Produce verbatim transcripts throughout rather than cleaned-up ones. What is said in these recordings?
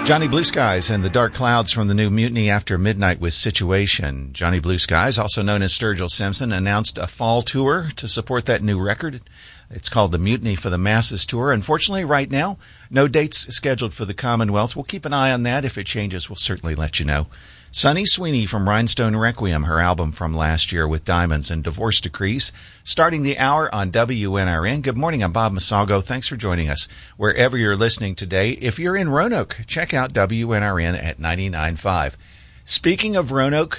Johnny Blue Skies and the Dark Clouds from the new Mutiny After Midnight with Situation. Johnny Blue Skies, also known as Sturgill Simpson, announced a fall tour to support that new record. It's called the Mutiny for the Masses Tour. Unfortunately, right now, no dates scheduled for the Commonwealth. We'll keep an eye on that. If it changes, we'll certainly let you know. Sunny Sweeney from Rhinestone Requiem, her album from last year with Diamonds and Divorce Decrees, starting the hour on W N R N. Good morning, I'm Bob Masalgo. Thanks for joining us wherever you're listening today. If you're in Roanoke, check out W N R N at ninety-nine point five. Speaking of Roanoke,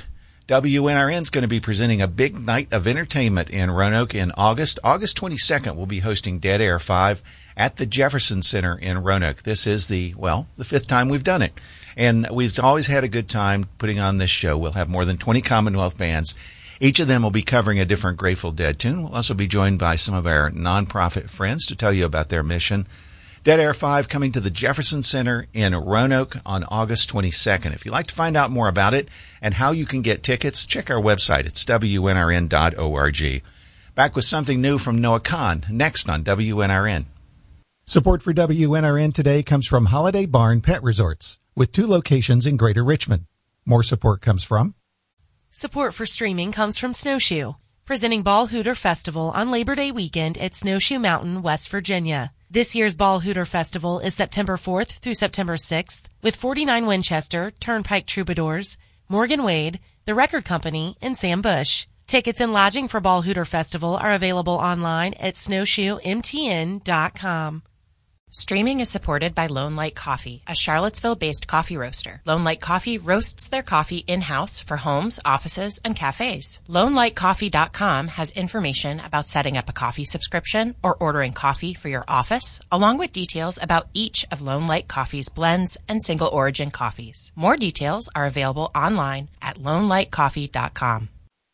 W N R N is going to be presenting a big night of entertainment in Roanoke in August. August twenty-second, we'll be hosting Dead Air five at the Jefferson Center in Roanoke. This is the, well, the fifth time we've done it. And we've always had a good time putting on this show. We'll have more than twenty Commonwealth bands. Each of them will be covering a different Grateful Dead tune. We'll also be joined by some of our nonprofit friends to tell you about their mission. Dead Air five coming to the Jefferson Center in Roanoke on August twenty-second. If you'd like to find out more about it and how you can get tickets, check our website. It's W N R N dot org. Back with something new from Noah Kahan, next on W N R N. Support for W N R N today comes from Holiday Barn Pet Resorts, with two locations in Greater Richmond. More support comes from... Support for streaming comes from Snowshoe, presenting Ball Hooter Festival on Labor Day weekend at Snowshoe Mountain, West Virginia. This year's Ball Hooter Festival is September fourth through September sixth, with forty-nine Winchester, Turnpike Troubadours, Morgan Wade, The Record Company, and Sam Bush. Tickets and lodging for Ball Hooter Festival are available online at snowshoe m t n dot com. Streaming is supported by Lone Light Coffee, a Charlottesville-based coffee roaster. Lone Light Coffee roasts their coffee in-house for homes, offices, and cafes. lone light coffee dot com has information about setting up a coffee subscription or ordering coffee for your office, along with details about each of Lone Light Coffee's blends and single-origin coffees. More details are available online at lone light coffee dot com.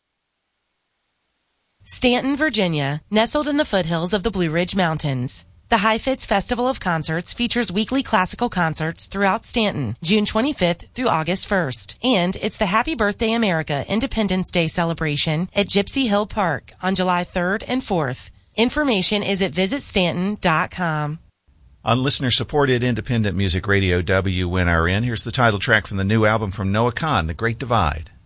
Stanton, Virginia, nestled in the foothills of the Blue Ridge Mountains. The Heifetz Festival of Concerts features weekly classical concerts throughout Stanton, June twenty-fifth through August first. And it's the Happy Birthday America Independence Day celebration at Gypsy Hill Park on July third and fourth. Information is at visit stanton dot com. On listener-supported independent music radio W N R N, here's the title track from the new album from Noah Kahan, The Great Divide.